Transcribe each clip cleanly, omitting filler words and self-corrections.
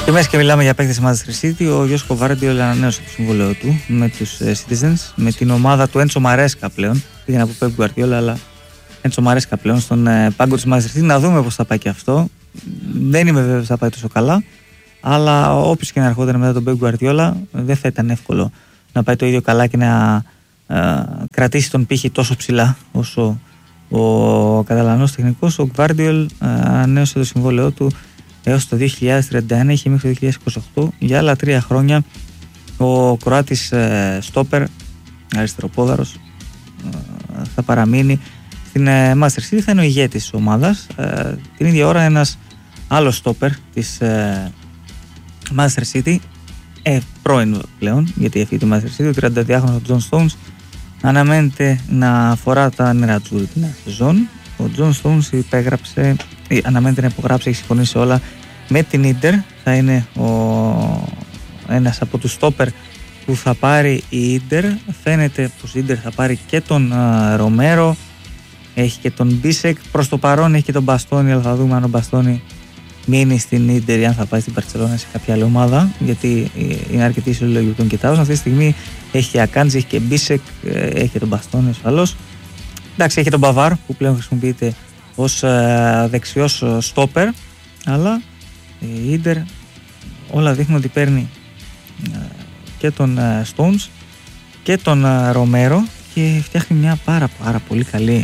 Και μέσα και μιλάμε για παίκτες Manchester City, ο Γιώργος Γκβάρντιολ ανανέωσε το συμβόλαιο του με τους Citizens, με την ομάδα του Έντσο Μαρέσκα πλέον. Πήγαινε από Pep Guardiola, αλλά Έντσο Μαρέσκα πλέον στον πάγκο της Manchester City. Να δούμε πώς θα πάει και αυτό. Δεν είμαι βέβαιος θα πάει τόσο καλά, αλλά όποιος και να ερχόταν μετά τον Pep Guardiola, δεν θα ήταν εύκολο να πάει το ίδιο καλά και να κρατήσει τον πύχη τόσο ψηλά όσο ο Καταλανός τεχνικός. Ο Γκβάρντιολ ανανέωσε το συμβόλαιό του έως το 2031, είχε μέχρι το 2028 για άλλα 3 χρόνια. Ο Κροάτης στόπερ, αριστεροπόδαρος, θα παραμείνει στην Manchester City, θα είναι ο ηγέτης της ομάδας. Την ίδια ώρα ένας άλλος στόπερ της Manchester City, πρώην πλέον, γιατί αυτή τη Manchester City, ο 32χρονος John Stones, αναμένεται να φορά τα νερά του την σεζόν. Ο John Stones αναμένεται να υπογράψει, έχει συμφωνήσει όλα με την Ίντερ. Θα είναι ένας από τους στόπερ που θα πάρει η Ίντερ. Φαίνεται πως η Ίντερ θα πάρει και τον Ρομέρο, έχει και τον Μπίσεκ. Προς το παρόν έχει και τον Μπαστόνι, αλλά θα δούμε αν ο Μπαστόνι μείνει στην Ίντερ ή αν θα πάει στην Μπαρτσελόνα σε κάποια άλλη ομάδα, γιατί είναι αρκετή συλλογή που τον κοιτάζουν. Αυτή τη στιγμή έχει και Ακάντζη, έχει και Μπίσεκ, έχει και τον Μπαστόνι ασφαλώς. Εντάξει, έχει και τον Μπαβάρ που πλέον χρησιμοποιείται ως δεξιός στόπερ, αλλά η Ίντερ όλα δείχνουν ότι παίρνει και τον Stones και τον Ρομέρο και φτιάχνει μια πάρα πολύ καλή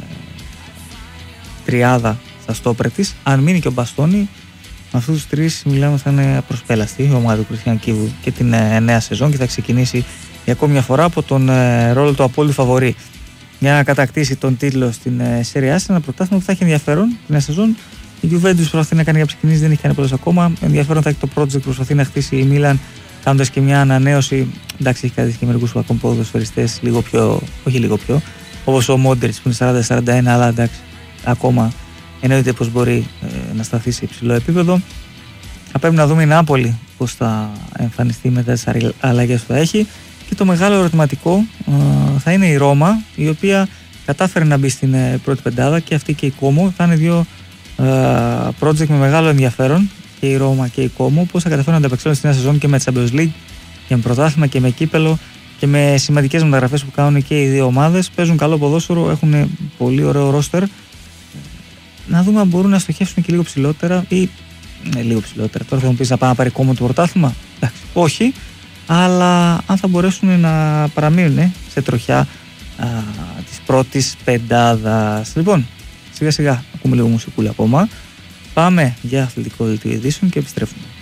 τριάδα στα στόπερ της. Αν μείνει και ο Μπαστόνι, με αυτούς τους τρεις μιλάμε θα είναι προσπέλαστη η ομάδα του Κριστιαν Κίβου και την νέα σεζόν και θα ξεκινήσει για ακόμη μια φορά από τον ρόλο του απόλυτου φαβορί για να κατακτήσει τον τίτλο στην Serie A, σε ένα πρωτάθλημα που θα έχει ενδιαφέρον την νέα σεζόν. Η Juventus προσπαθεί να κάνει κάποιες κινήσεις, δεν έχει κάνει πολλές ακόμα. Ενδιαφέρον θα έχει το project που προσπαθεί να χτίσει η Μίλαν, κάνοντας και μια ανανέωση. Εντάξει, έχει κρατήσει και μερικούς ακόμα ποδοσφαιριστές, όχι λίγο πιο, όπως ο Μόντεριτς που είναι 40-41, αλλά εντάξει, ακόμα εννοείται πως μπορεί να σταθεί σε υψηλό επίπεδο. Θα πρέπει να δούμε η Νάπολη πώς θα εμφανιστεί μετά τις αλλαγές που θα έχει. Και το μεγάλο ερωτηματικό θα είναι η Ρώμα, η οποία κατάφερε να μπει στην πρώτη πεντάδα, και αυτή και η Κόμο. Θα είναι δύο project με μεγάλο ενδιαφέρον, και η Ρώμα και η Κόμο, πώς θα καταφέρουν να ανταπεξέλθουν στην νέα σεζόν και με Champions League και με πρωτάθλημα και με κύπελο και με σημαντικές μεταγραφές που κάνουν και οι δύο ομάδες. Παίζουν καλό ποδόσφαιρο, έχουν πολύ ωραίο ρόστερ. Να δούμε αν μπορούν να στοχεύσουν και λίγο ψηλότερα ή λίγο ψηλότερα. Τώρα θα μου πεις να πάει να πάρει Κόμο το πρωτάθλημα. Εντάξει, όχι. Αλλά αν θα μπορέσουν να παραμείνουν σε τροχιά της πρώτης πεντάδας. Λοιπόν, σιγά σιγά ακούμε λίγο μουσικούλα ακόμα. Πάμε για αθλητικό δελτίο ειδήσεων και επιστρέφουμε.